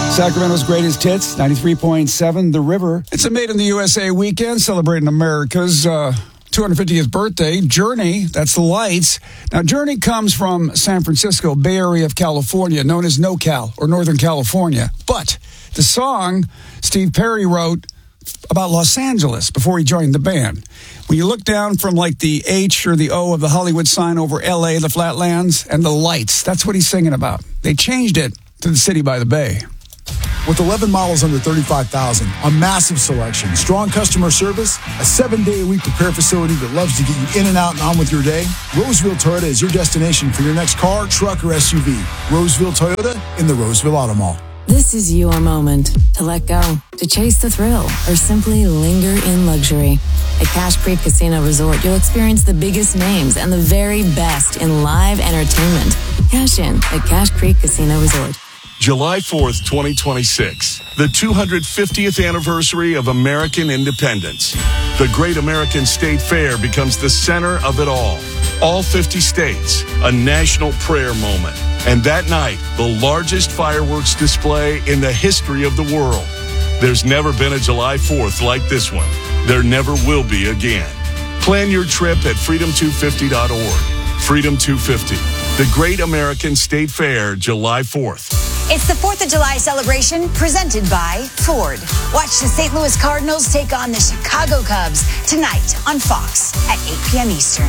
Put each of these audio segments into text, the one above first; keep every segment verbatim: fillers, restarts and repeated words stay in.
Sacramento's greatest hits, ninety-three point seven, The River. It's a Made in the U S A weekend celebrating America's uh, two hundred fiftieth birthday. Journey, that's the Lights. Now, Journey comes from San Francisco, Bay Area of California, known as NoCal, or Northern California. But the song Steve Perry wrote about Los Angeles before he joined the band. When you look down from like the H or the O of the Hollywood sign over L A, the Flatlands, and the lights, that's what he's singing about. They changed it to the city by the bay. With eleven models under thirty-five thousand, a massive selection, strong customer service, a seven-day-a-week repair facility that loves to get you in and out and on with your day, Roseville Toyota is your destination for your next car, truck, or S U V. Roseville Toyota in the Roseville Auto Mall. This is your moment to let go, to chase the thrill, or simply linger in luxury. At Cache Creek Casino Resort, you'll experience the biggest names and the very best in live entertainment. Cash in at Cache Creek Casino Resort. July fourth, twenty twenty-six, the two hundred fiftieth anniversary of American independence. The Great American State Fair becomes the center of it all. All fifty states, a national prayer moment. And that night, the largest fireworks display in the history of the world. There's never been a July fourth like this one. There never will be again. Plan your trip at freedom two fifty dot org. Freedom two fifty, the Great American State Fair, July fourth. It's the fourth of July celebration presented by Ford. Watch the Saint Louis Cardinals take on the Chicago Cubs tonight on Fox at eight p.m. Eastern.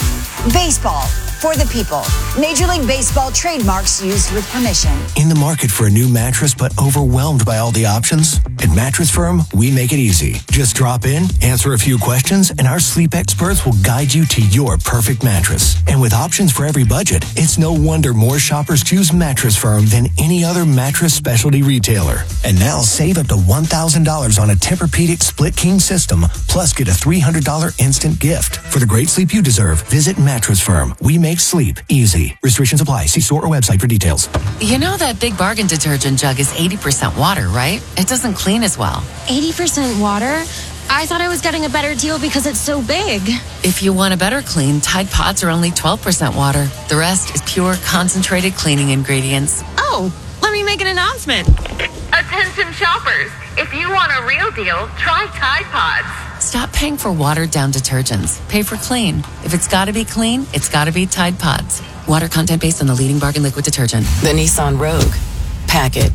Baseball for the people. Major League Baseball trademarks used with permission. In the market for a new mattress but overwhelmed by all the options? At Mattress Firm, we make it easy. Just drop in, answer a few questions, and our sleep experts will guide you to your perfect mattress. And with options for every budget, it's no wonder more shoppers choose Mattress Firm than any other mattress specialty retailer. And now save up to one thousand dollars on a Tempur-Pedic split king system, plus get a three hundred dollars instant gift. For the great sleep you deserve, visit Mattress Firm. We make sleep easy. Restrictions apply. See store or website for details. You know that Big Bargain detergent jug is eighty percent water, right? It doesn't clean as well. eighty percent water? I thought I was getting a better deal because it's so big. If you want a better clean, Tide Pods are only twelve percent water. The rest is pure, concentrated cleaning ingredients. Oh, let me make an announcement. Attention shoppers, if you want a real deal, try Tide Pods. Stop paying for watered-down detergents. Pay for clean. If it's got to be clean, it's got to be Tide Pods. Water content based on the leading bargain liquid detergent. The Nissan Rogue. Pack it.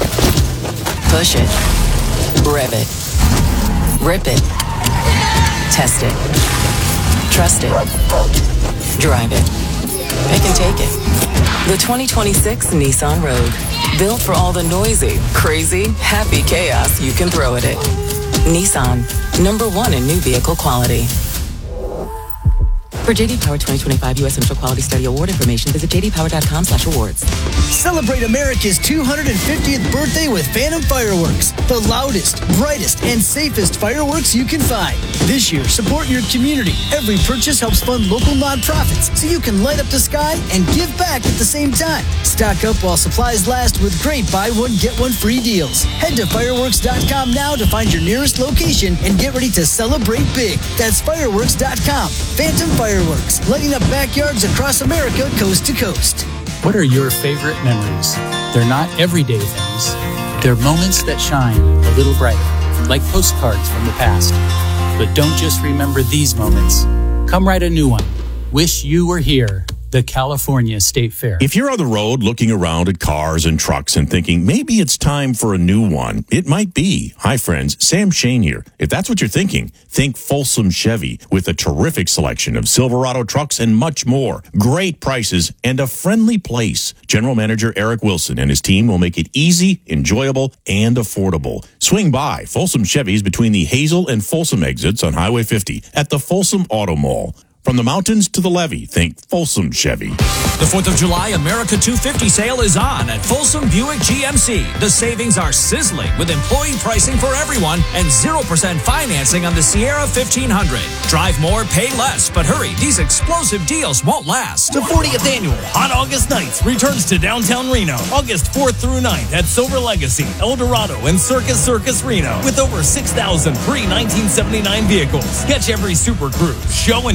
Push it. Rev it. Rip it. Test it. Trust it. Drive it. Pick and take it. The twenty twenty-six Nissan Rogue. Built for all the noisy, crazy, happy chaos you can throw at it. Nissan. Number one in new vehicle quality. For J D Power twenty twenty-five U S Initial Quality Study Award information, visit j d power dot com slash awards. Celebrate America's two hundred fiftieth birthday with Phantom Fireworks, the loudest, brightest, and safest fireworks you can find. This year, support your community. Every purchase helps fund local nonprofits, so you can light up the sky and give back at the same time. Stock up while supplies last with great buy one, get one free deals. Head to fireworks dot com now to find your nearest location and get ready to celebrate big. That's fireworks dot com. Phantom Fireworks. Fireworks, lighting up backyards across America, coast to coast. What are your favorite memories? They're not everyday things. They're moments that shine a little brighter, like postcards from the past. But don't just remember these moments. Come write a new one. Wish you were here. The California State Fair. If you're on the road looking around at cars and trucks and thinking maybe it's time for a new one, it might be. Hi, friends. Sam Shane here. If that's what you're thinking, think Folsom Chevy with a terrific selection of Silverado trucks and much more. Great prices and a friendly place. General Manager Eric Wilson and his team will make it easy, enjoyable, and affordable. Swing by Folsom Chevy's between the Hazel and Folsom exits on Highway fifty at the Folsom Auto Mall. From the mountains to the levee, think Folsom Chevy. The fourth of July America two fifty sale is on at Folsom Buick G M C. The savings are sizzling with employee pricing for everyone and zero percent financing on the Sierra fifteen hundred. Drive more, pay less, but hurry, these explosive deals won't last. The fortieth annual Hot August Nights returns to downtown Reno, August fourth through ninth at Silver Legacy, El Dorado, and Circus Circus Reno with over six thousand pre nineteen seventy-nine vehicles. Catch every Super Cruise, show and shop,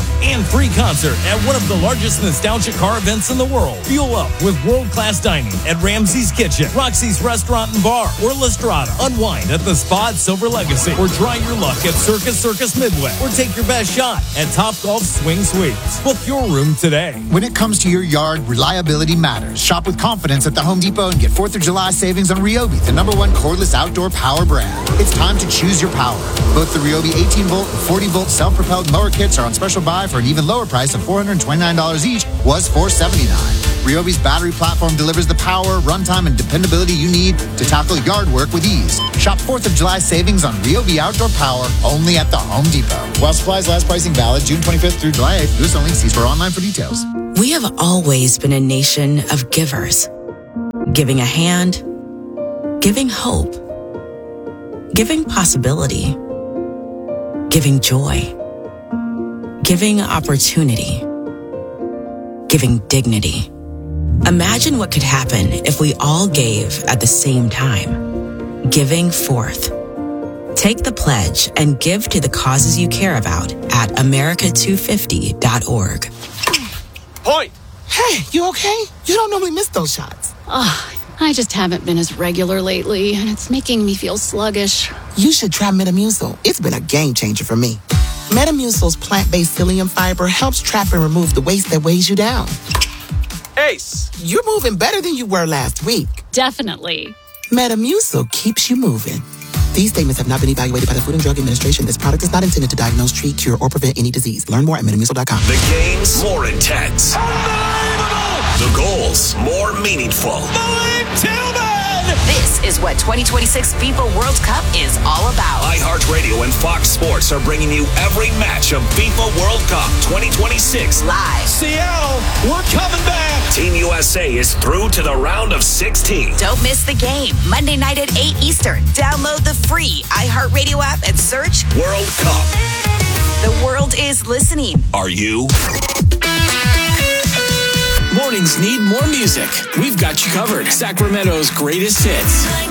and free concert at one of the largest nostalgic car events in the world. Fuel up with world-class dining at Ramsey's Kitchen, Roxy's Restaurant and Bar, or Lestrada. Unwind at the Spa at Silver Legacy, or try your luck at Circus Circus Midway, or take your best shot at Top Golf Swing Suites. Book your room today. When it comes to your yard, reliability matters. Shop with confidence at the Home Depot and get fourth of July savings on Ryobi, the number one cordless outdoor power brand. It's time to choose your power. Both the Ryobi eighteen volt and forty volt self-propelled mower kits are on special buy for an even lower price of four hundred twenty-nine dollars each, was four hundred seventy-nine dollars. Ryobi's battery platform delivers the power, runtime, and dependability you need to tackle yard work with ease. Shop fourth of July savings on Ryobi outdoor power only at the Home Depot. While supplies last, pricing valid June twenty-fifth through July eighth. U S only. See store online for details. We have always been a nation of givers. Giving a hand, giving hope, giving possibility, giving joy, giving opportunity, giving dignity. Imagine what could happen if we all gave at the same time. Giving forth. Take the pledge and give to the causes you care about at America two fifty dot org. Point! Hey, you okay? You don't normally miss those shots. Oh, I just haven't been as regular lately, and it's making me feel sluggish. You should try Metamucil. It's been a game changer for me. Metamucil's plant-based psyllium fiber helps trap and remove the waste that weighs you down. Ace, you're moving better than you were last week. Definitely. Metamucil keeps you moving. These statements have not been evaluated by the Food and Drug Administration. This product is not intended to diagnose, treat, cure, or prevent any disease. Learn more at metamucil dot com. The game's more intense. The goals more meaningful. This is what twenty twenty-six FIFA World Cup is all about. iHeartRadio and Fox Sports are bringing you every match of FIFA World Cup twenty twenty-six. Live. Seattle, we're coming back. Team U S A is through to the round of sixteen. Don't miss the game. Monday night at eight Eastern. Download the free iHeartRadio app and search World Cup. The world is listening. Are you? Mornings need more music. We've got you covered. Sacramento's greatest hits.